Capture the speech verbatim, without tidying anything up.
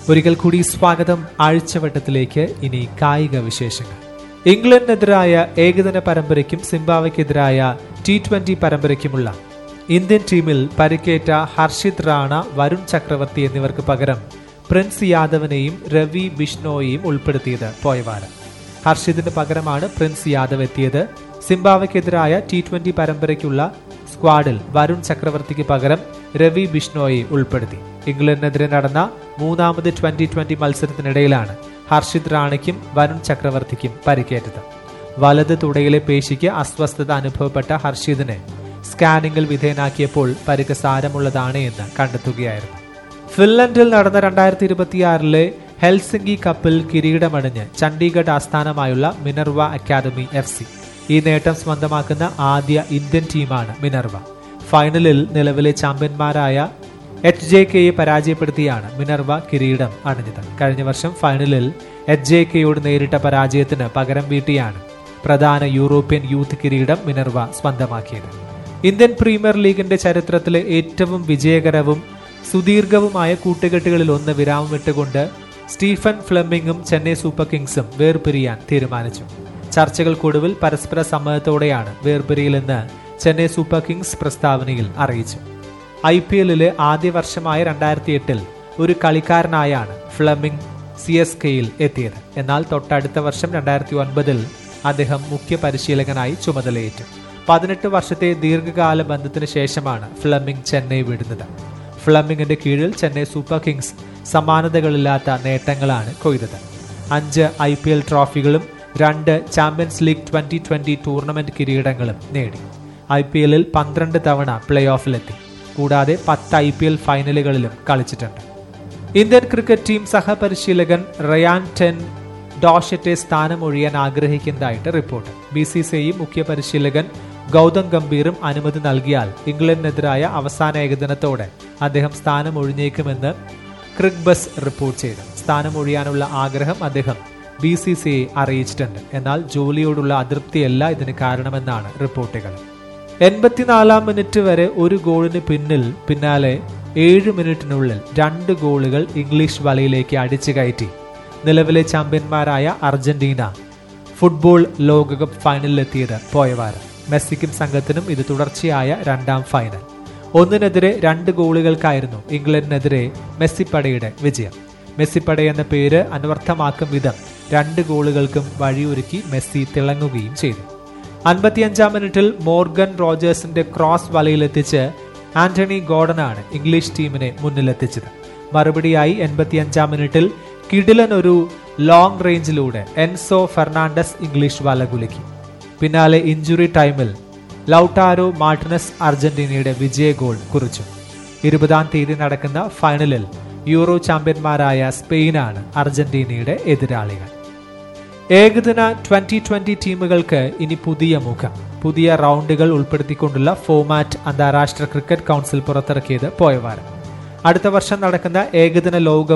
ഒരിക്കൽ കൂടി സ്വാഗതം ആഴ്ചവട്ടത്തിലേക്ക്. ഇനി കായിക വിശേഷങ്ങൾ. ഇംഗ്ലണ്ടിനെതിരായ ഏകദിന പരമ്പരയ്ക്കും സിംബാബ്വെക്കെതിരായ ടി ട്വന്റി പരമ്പരയ്ക്കുമുള്ള ഇന്ത്യൻ ടീമിൽ പരിക്കേറ്റ ഹർഷിത് റാണ, വരുൺ ചക്രവർത്തി എന്നിവർക്ക് പകരം പ്രിൻസ് യാദവിനെയും രവി ബിഷ്ണോയെയും ഉൾപ്പെടുത്തിയത് പോയവാരം. ഹർഷിതിന് പകരമാണ് പ്രിൻസ് യാദവ് എത്തിയത്. സിംബാബ്വെക്കെതിരായ ടി ട്വന്റി പരമ്പരയ്ക്കുള്ള സ്ക്വാഡിൽ വരുൺ ചക്രവർത്തിക്ക് പകരം രവി ബിഷ്ണോയെ ഉൾപ്പെടുത്തി. ഇംഗ്ലണ്ടിനെതിരെ നടന്ന മൂന്നാമത് ട്വന്റി ട്വന്റി മത്സരത്തിനിടയിലാണ് ഹർഷിത് റാണയ്ക്കും വരുൺ ചക്രവർത്തിക്കും പരിക്കേറ്റത്. വലത് തുടയിലെ പേശിക്ക് അസ്വസ്ഥത അനുഭവപ്പെട്ട ഹർഷിതിനെ സ്കാനിംഗിൽ വിധേയനാക്കിയപ്പോൾ പരിക്ക് സാരമുള്ളതാണ് എന്ന് കണ്ടെത്തുകയായിരുന്നു. ഫിൻലൻഡിൽ നടന്ന രണ്ടായിരത്തി ഇരുപത്തിയാറിലെ ഹെൽസിംഗി കപ്പിൽ കിരീടമണിഞ്ഞ് ചണ്ഡീഗഡ് ആസ്ഥാനമായുള്ള മിനർവ അക്കാദമി എഫ് സി ഈ നേട്ടം സ്വന്തമാക്കുന്ന ആദ്യ ഇന്ത്യൻ ടീമാണ് മിനർവ. ഫൈനലിൽ നിലവിലെ ചാമ്പ്യന്മാരായ എച്ച് ജെ കെയെ പരാജയപ്പെടുത്തിയാണ് മിനർവ കിരീടം അണിഞ്ഞത്. കഴിഞ്ഞ വർഷം ഫൈനലിൽ എച്ച് ജെ കെയോട് നേരിട്ട പരാജയത്തിന് പകരം വീട്ടിയാണ് പ്രധാന യൂറോപ്യൻ യൂത്ത് കിരീടം മിനർവ സ്വന്തമാക്കിയത്. ഇന്ത്യൻ പ്രീമിയർ ലീഗിന്റെ ചരിത്രത്തിലെ ഏറ്റവും വിജയകരവും സുദീർഘവുമായ കൂട്ടുകെട്ടുകളിൽ ഒന്ന് വിരാമമിട്ടുകൊണ്ട് സ്റ്റീഫൻ ഫ്ലെമിംഗും ചെന്നൈ സൂപ്പർ കിങ്സും വേർപിരിയാൻ തീരുമാനിച്ചു. ചർച്ചകൾക്കൊടുവിൽ പരസ്പര സമ്മതത്തോടെയാണ് വേർപിരിയലെന്ന് ചെന്നൈ സൂപ്പർ കിങ്സ് പ്രസ്താവനയിൽ അറിയിച്ചു. ഐ പി എല്ലിലെ ആദ്യ വർഷമായ രണ്ടായിരത്തി എട്ടിൽ ഒരു കളിക്കാരനായാണ് ഫ്ലെമിംഗ് സി എസ് കെയിൽ എത്തിയത്. എന്നാൽ തൊട്ടടുത്ത വർഷം രണ്ടായിരത്തി ഒൻപതിൽ അദ്ദേഹം മുഖ്യ പരിശീലകനായി ചുമതലയേറ്റു. പതിനെട്ട് വർഷത്തെ ദീർഘകാല ബന്ധത്തിന് ശേഷമാണ് ഫ്ലെമിംഗ് ചെന്നൈ വിടുന്നത്. ഫ്ലെമിംഗിന്റെ കീഴിൽ ചെന്നൈ സൂപ്പർ കിങ്സ് സമാനതകളില്ലാത്ത നേട്ടങ്ങളാണ് കൊയ്തത്. അഞ്ച് ഐ പി എൽ ട്രോഫികളും രണ്ട് champions league twenty twenty tournament കിരീടങ്ങളും നേടി. ഐ പി എല്ലിൽ പന്ത്രണ്ട് തവണ പ്ലേ ഓഫിലെത്തി. കൂടാതെ പത്ത് ഐ പി എൽ ഫൈനലുകളിലും കളിച്ചിട്ടുണ്ട്. Indian cricket team സഹപരിശീലകൻ Ryan ten ഡോഷറ്റെ സ്ഥാനമൊഴിയാൻ ആഗ്രഹിക്കുന്നതായിട്ട് report. B C C I മുഖ്യ പരിശീലകൻ ഗൗതം ഗംഭീറും അനുമതി നൽകിയാൽ ഇംഗ്ലണ്ടിനെതിരായ അവസാന ഏകദിനത്തോടെ അദ്ദേഹം സ്ഥാനമൊഴിഞ്ഞേക്കുമെന്ന് ക്രിക്ബസ് റിപ്പോർട്ട് ചെയ്തു. സ്ഥാനമൊഴിയാനുള്ള ആഗ്രഹം അദ്ദേഹം ബി സി സി ഐ അറിയിച്ചിട്ടുണ്ട്. എന്നാൽ ജോലിയോടുള്ള അതൃപ്തിയല്ല ഇതിന് കാരണമെന്നാണ് റിപ്പോർട്ടുകൾ. എൺപത്തിനാലാം മിനിറ്റ് വരെ ഒരു ഗോളിന് പിന്നിൽ പിന്നാലെ ഏഴ് മിനിറ്റിനുള്ളിൽ രണ്ട് ഗോളുകൾ ഇംഗ്ലീഷ് വലയിലേക്ക് അടിച്ചു കയറ്റി നിലവിലെ ചാമ്പ്യന്മാരായ അർജന്റീന ഫുട്ബോൾ ലോകകപ്പ് ഫൈനലിലെത്തിയത് പോയവാരം. മെസ്സിക്കും സംഘത്തിനും ഇത് തുടർച്ചയായ രണ്ടാം ഫൈനൽ. ഒന്നിനെതിരെ രണ്ട് ഗോളുകൾക്കായിരുന്നു ഇംഗ്ലണ്ടിനെതിരെ മെസ്സിപ്പടയുടെ വിജയം. മെസ്സിപ്പട എന്ന പേര് അനർത്ഥമാക്കും വിധം രണ്ട് ഗോളുകൾക്കും വഴിയൊരുക്കി മെസ്സി തിളങ്ങുകയും ചെയ്തു. അൻപത്തിയഞ്ചാം മിനിറ്റിൽ മോർഗൻ റോജേഴ്സിന്റെ ക്രോസ് വലയിലെത്തിച്ച് ആന്റണി ഗോർഡനാണ് ഇംഗ്ലീഷ് ടീമിനെ മുന്നിലെത്തിച്ചത്. മറുപടിയായി എൺപത്തിയഞ്ചാം മിനിറ്റിൽ കിടിലൻ ഒരു ലോങ് റേഞ്ചിലൂടെ എൻസോ ഫെർണാണ്ടസ് ഇംഗ്ലീഷ് വല കുലുക്കി. പിന്നാലെ ഇഞ്ചുറി ടൈമിൽ ലൗട്ടാരോ മാർട്ടിനസ് അർജന്റീനയുടെ വിജയ ഗോൾ കുറിച്ചു. ഇരുപതാം തീയതി നടക്കുന്ന ഫൈനലിൽ യൂറോ ചാമ്പ്യന്മാരായ സ്പെയിനാണ് അർജന്റീനയുടെ എതിരാളികൾ. ഏകദിന ട്വന്റി ട്വന്റി ടീമുകൾക്ക് ഇനി പുതിയ മുഖം. പുതിയ റൗണ്ടുകൾ ഉൾപ്പെടുത്തിക്കൊണ്ടുള്ള ഫോമാറ്റ് അന്താരാഷ്ട്ര ക്രിക്കറ്റ് കൗൺസിൽ പുറത്തിറക്കിയത് പോയവാരം. അടുത്ത വർഷം നടക്കുന്ന ഏകദിന ലോക